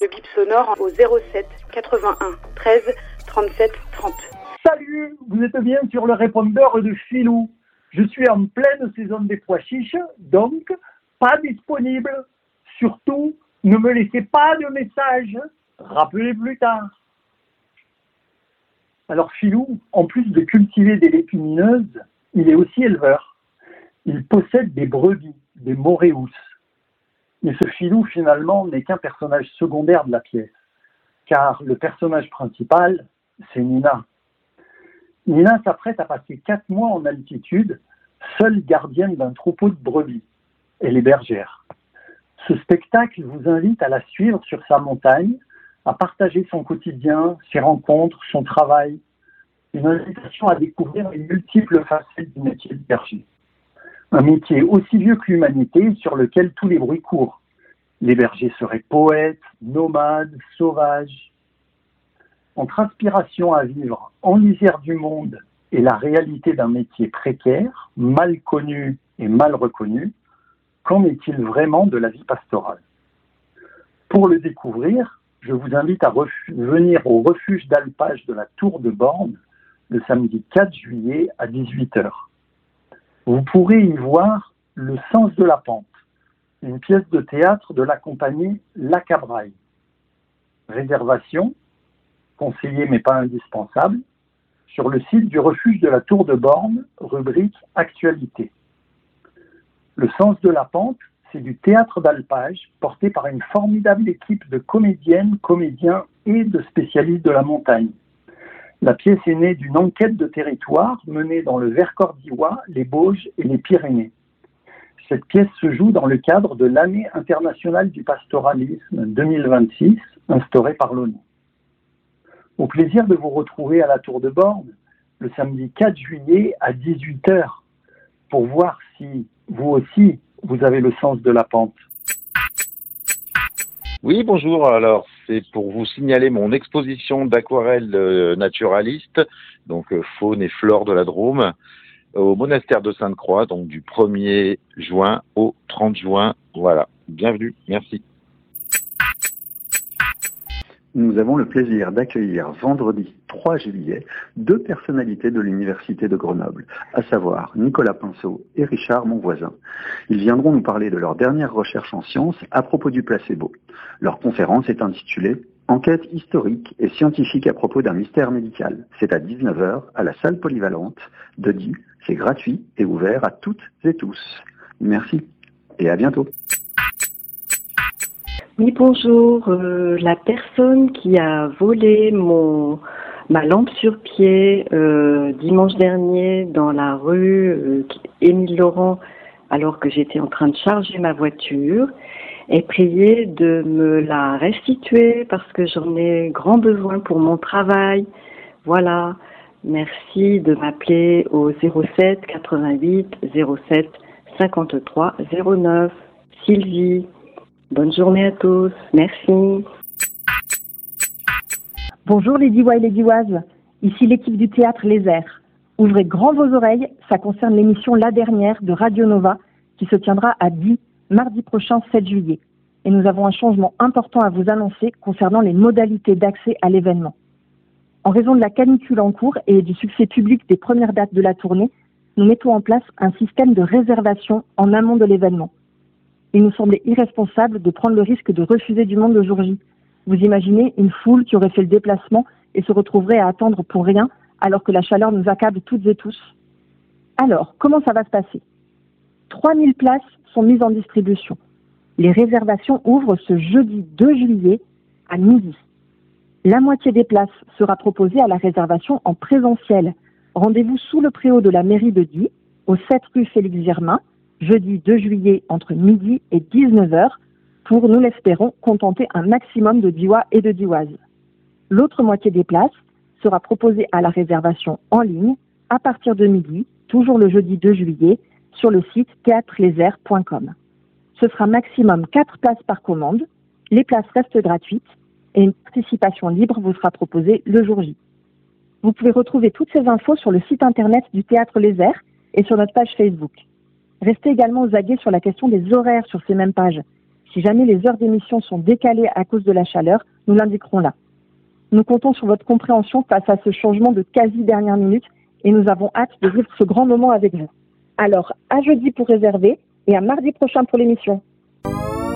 Le bip sonore au 07 81 13 37 30. Salut, vous êtes bien sur le répondeur de Filou. Je suis en pleine saison des pois chiches, donc pas disponible. Surtout, ne me laissez pas de message. Rappelez plus tard. Alors Filou, en plus de cultiver des légumineuses, il est aussi éleveur. Il possède des brebis, des moréus. Mais ce Filou, finalement, n'est qu'un personnage secondaire de la pièce. Car le personnage principal, c'est Nina. Nina s'apprête à passer 4 mois en altitude, seule gardienne d'un troupeau de brebis. Elle est bergère. Ce spectacle vous invite à la suivre sur sa montagne, à partager son quotidien, ses rencontres, son travail. Une invitation à découvrir les multiples facettes du métier de berger. Un métier aussi vieux que l'humanité sur lequel tous les bruits courent. Les bergers seraient poètes, nomades, sauvages. Entre aspiration à vivre en lisière du monde et la réalité d'un métier précaire, mal connu et mal reconnu, qu'en est-il vraiment de la vie pastorale ? Pour le découvrir, je vous invite à venir au refuge d'alpage de la Tour de Borne le samedi 4 juillet à 18h. Vous pourrez y voir Le sens de la pente, une pièce de théâtre de la compagnie La Cabraille. Réservation, conseillé mais pas indispensable, sur le site du refuge de la Tour de Borne, rubrique Actualité. Le sens de la pente, c'est du théâtre d'alpage porté par une formidable équipe de comédiennes, comédiens et de spécialistes de la montagne. La pièce est née d'une enquête de territoire menée dans le Vercors d'Ivoire, les Bauges et les Pyrénées. Cette pièce se joue dans le cadre de l'année internationale du pastoralisme 2026, instaurée par l'ONU. Au plaisir de vous retrouver à la Tour de Borne le samedi 4 juillet à 18h pour voir si vous aussi vous avez le sens de la pente. Oui, bonjour. Alors, c'est pour vous signaler mon exposition d'aquarelles naturalistes, donc faune et flore de la Drôme, au monastère de Sainte-Croix, donc du 1er juin au 30 juin. Voilà. Bienvenue. Merci. Nous avons le plaisir d'accueillir vendredi 3 juillet 2 personnalités de l'Université de Grenoble, à savoir Nicolas Pinceau et Richard Monvoisin. Ils viendront nous parler de leur dernière recherche en sciences à propos du placebo. Leur conférence est intitulée « Enquête historique et scientifique à propos d'un mystère médical ». C'est à 19h à la salle polyvalente de Die. C'est gratuit et ouvert à toutes et tous. Merci et à bientôt. Oui, bonjour. La personne qui a volé ma lampe sur pied dimanche dernier dans la rue Émile Laurent, alors que j'étais en train de charger ma voiture, est priée de me la restituer parce que j'en ai grand besoin pour mon travail. Voilà. Merci de m'appeler au 07 88 07 53 09. Sylvie. Bonne journée à tous. Merci. Bonjour les Diwa et les Diwazes. Ici l'équipe du théâtre Les Airs. Ouvrez grand vos oreilles, ça concerne l'émission La Dernière de Radio Nova qui se tiendra à Die, mardi prochain 7 juillet. Et nous avons un changement important à vous annoncer concernant les modalités d'accès à l'événement. En raison de la canicule en cours et du succès public des premières dates de la tournée, nous mettons en place un système de réservation en amont de l'événement. Il nous semblait irresponsable de prendre le risque de refuser du monde le jour J. Vous imaginez une foule qui aurait fait le déplacement et se retrouverait à attendre pour rien alors que la chaleur nous accable toutes et tous. Alors, comment ça va se passer ? 3000 places sont mises en distribution. Les réservations ouvrent ce jeudi 2 juillet à midi. La moitié des places sera proposée à la réservation en présentiel. Rendez-vous sous le préau de la mairie de Die, au 7 rue Félix Germain, jeudi 2 juillet entre midi et 19h pour, nous l'espérons, contenter un maximum de Diwa et de Diwazes. L'autre moitié des places sera proposée à la réservation en ligne à partir de midi, toujours le jeudi 2 juillet, sur le site théâtrelesaires.com. Ce sera maximum 4 places par commande, les places restent gratuites et une participation libre vous sera proposée le jour J. Vous pouvez retrouver toutes ces infos sur le site internet du Théâtre Les Airs et sur notre page Facebook. Restez également aux aguets sur la question des horaires sur ces mêmes pages. Si jamais les heures d'émission sont décalées à cause de la chaleur, nous l'indiquerons là. Nous comptons sur votre compréhension face à ce changement de quasi dernière minute et nous avons hâte de vivre ce grand moment avec vous. Alors, à jeudi pour réserver et à mardi prochain pour l'émission.